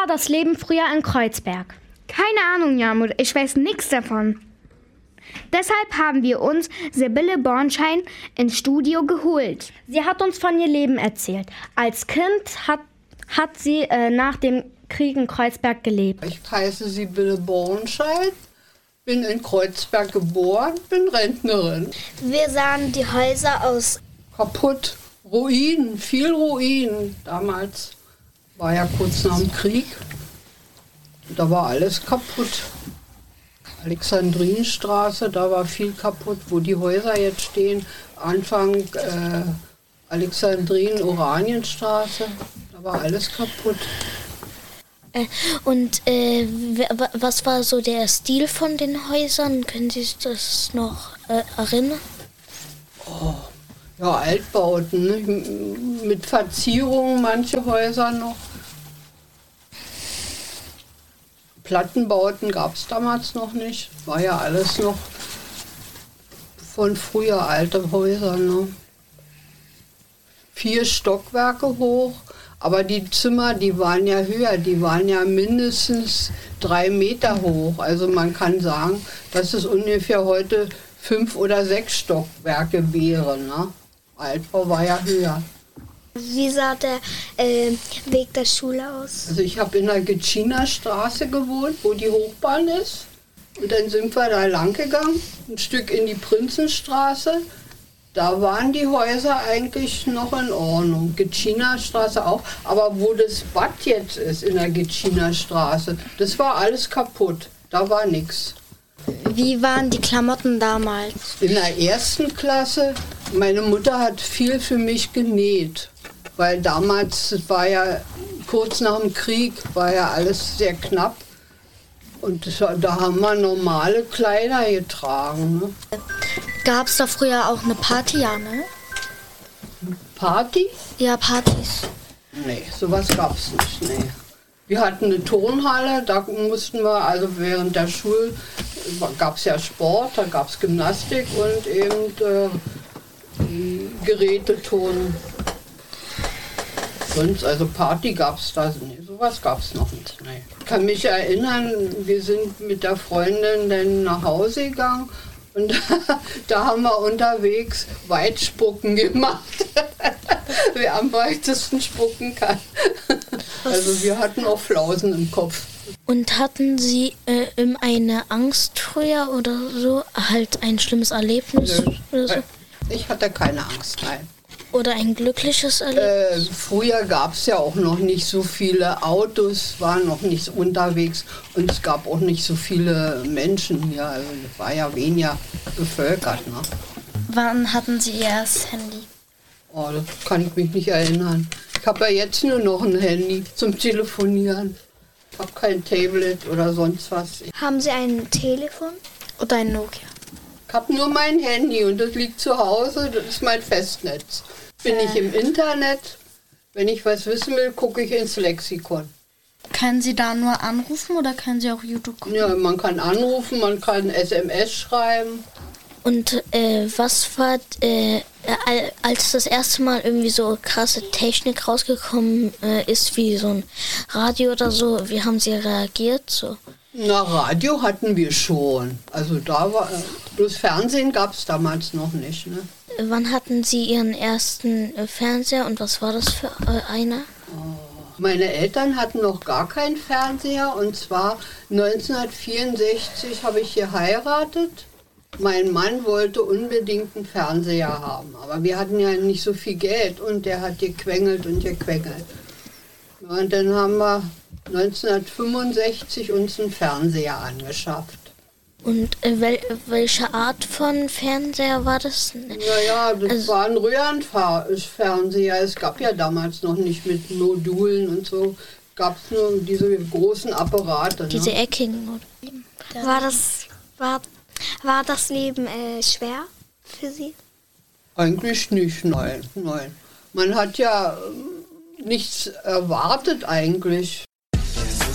war das Leben früher in Kreuzberg? Keine Ahnung, Jamut, ich weiß nichts davon. Deshalb haben wir uns Sibylle Bornschein ins Studio geholt. Sie hat uns von ihr Leben erzählt. Als Kind hat sie nach dem Krieg in Kreuzberg gelebt. Ich heiße Sibylle Bornschein, bin in Kreuzberg geboren, bin Rentnerin. Wir sahen die Häuser aus. Kaputt, Ruinen, viel Ruinen. Damals war ja kurz nach dem Krieg. Da war alles kaputt. Alexandrinenstraße, da war viel kaputt, wo die Häuser jetzt stehen. Anfang Alexandrinen-Oranienstraße, da war alles kaputt. Und was war so der Stil von den Häusern? Können Sie sich das noch erinnern? Oh, ja, Altbauten, ne? Mit Verzierungen, manche Häuser noch. Plattenbauten gab es damals noch nicht. War ja alles noch von früher, alte Häuser. Ne? 4 Stockwerke hoch, aber die Zimmer, die waren ja höher. Die waren ja mindestens 3 Meter hoch. Also man kann sagen, dass es ungefähr heute 5 oder 6 Stockwerke wären. Ne? Altbau war ja höher. Wie sah der Weg der Schule aus? Also ich habe in der Gitschiner Straße gewohnt, wo die Hochbahn ist. Und dann sind wir da lang gegangen, ein Stück in die Prinzenstraße. Da waren die Häuser eigentlich noch in Ordnung. Gitschiner Straße auch. Aber wo das Bad jetzt ist, in der Gitschiner Straße, das war alles kaputt. Da war nichts. Wie waren die Klamotten damals? In der 1. Klasse, meine Mutter hat viel für mich genäht. Weil damals, das war ja kurz nach dem Krieg, war ja alles sehr knapp. Und da haben wir normale Kleider getragen. Ne? Gab es da früher auch eine Party, ja, ne? Party? Ja, Partys. Nee, sowas gab es nicht, nee. Wir hatten eine Turnhalle, da mussten wir, also während der Schule gab es ja Sport, da gab es Gymnastik und eben Geräteturnen. Sonst, also Party gab es da, nee, sowas gab es noch nicht. Nee. Ich kann mich erinnern, wir sind mit der Freundin dann nach Hause gegangen und da haben wir unterwegs Weitspucken gemacht. Wer am weitesten spucken kann. Also wir hatten auch Flausen im Kopf. Und hatten Sie eine Angst früher oder so? Halt ein schlimmes Erlebnis? Oder so? Ich hatte keine Angst, nein. Oder ein glückliches Erlebnis? Früher gab es ja auch noch nicht so viele Autos, waren noch nicht unterwegs und es gab auch nicht so viele Menschen hier. Also es war ja weniger bevölkert. Ne? Wann hatten Sie Ihr erstes Handy? Oh, das kann ich mich nicht erinnern. Ich habe ja jetzt nur noch ein Handy zum Telefonieren. Ich habe kein Tablet oder sonst was. Haben Sie ein Telefon oder ein Nokia? Ich habe nur mein Handy und das liegt zu Hause, das ist mein Festnetz. Bin ich im Internet, wenn ich was wissen will, gucke ich ins Lexikon. Können Sie da nur anrufen oder können Sie auch YouTube gucken? Ja, man kann anrufen, man kann SMS schreiben. Und was war, als das erste Mal irgendwie so krasse Technik rausgekommen ist, wie so ein Radio oder so, wie haben Sie reagiert? So? Na, Radio hatten wir schon. Also da war, bloß Fernsehen gab es damals noch nicht. Ne? Wann hatten Sie Ihren ersten Fernseher und was war das für einer? Meine Eltern hatten noch gar keinen Fernseher und zwar 1964 habe ich geheiratet. Mein Mann wollte unbedingt einen Fernseher haben, aber wir hatten ja nicht so viel Geld und der hat gequengelt und gequengelt. Und dann haben wir 1965 uns einen Fernseher angeschafft. Und welche Art von Fernseher war das? Naja, das war ein Röhrenfernseher. Es gab ja damals noch nicht mit Modulen und so. Gab es nur diese großen Apparate. Diese eckigen. War das Leben schwer für Sie? Eigentlich nicht, nein. Man hat ja nichts erwartet eigentlich.